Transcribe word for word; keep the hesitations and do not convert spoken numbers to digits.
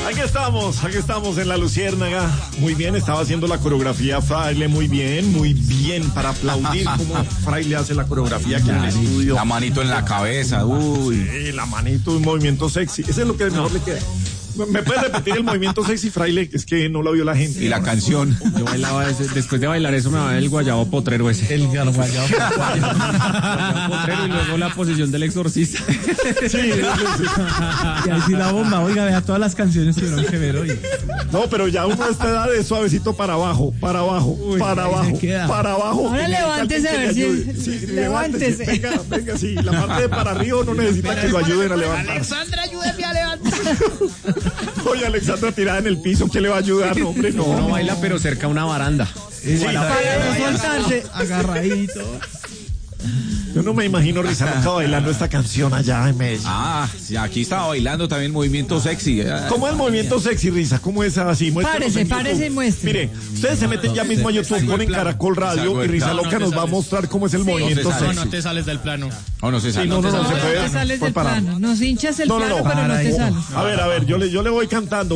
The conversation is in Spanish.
Aquí estamos, aquí estamos en La Luciérnaga. Muy bien, estaba haciendo la coreografía Fraile, muy bien, muy bien, para aplaudir cómo Fraile hace la coreografía aquí en el estudio. La manito en la cabeza, uy. Sí, la manito, un movimiento sexy. Ese es lo que mejor le queda. ¿Me puedes repetir el movimiento sexy, Fraile? Es que no lo vio la gente. Y la canción. Yo bailaba ese, después de bailar eso me va el guayabo potrero ese. El guayabo potrero. Guayabo potrero y luego la posición del exorcista. Sí, sí, sí. Y ahí sí la bomba, oiga, vea, todas las canciones tuvieron que ver hoy. No, pero ya uno a esta edad de suavecito para abajo, para abajo, Uy, para ahí se abajo, queda. para abajo. Ahora levántese a ver si... Sí, levántese. Venga, venga, sí, la parte de para arriba no necesita que lo ayuden a levantar. Alexandra, ayúdeme a levantar. Oye, Alexandra tirada en el piso, ¿qué le va a ayudar? No, hombre, no. No baila, pero cerca a una baranda. Sí, Para no soltarse, agarradito. yo no me imagino Risa nunca bailando esta canción allá en Medellín. Ah, sí, aquí estaba bailando también movimiento sexy. ¿Cómo es el movimiento sexy, Risa? ¿Cómo es así? Muéstranos Párese, en párese YouTube. y muestre. Mire, ustedes se meten ya mismo a YouTube, ponen Caracol Radio y Risa Loca nos va a mostrar cómo es el movimiento No, no sexy. No te sales del plano. Oh, no se Sí, sale. no, no, no, No, se no puede. te sales Fue del para- plano. Nos hinchas el No, no, plano, no. pero no te Para sales. A ver, a ver, yo le, yo le voy cantando.